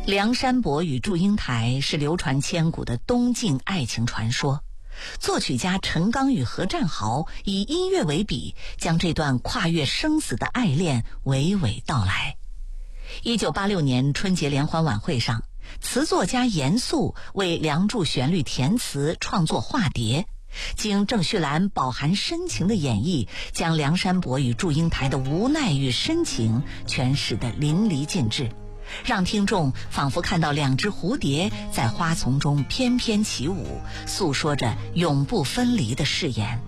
梁山伯与祝英台是流传千古的东晋爱情传说，作曲家陈刚与何占豪以音乐为笔，将这段跨越生死的爱恋娓娓道来。1986年春节联欢晚会上，词作家严肃为梁祝旋律填词创作化蝶，经郑绪岚饱含深情的演绎，将梁山伯与祝英台的无奈与深情诠释得淋漓尽致，让听众仿佛看到两只蝴蝶在花丛中翩翩起舞，诉说着永不分离的誓言。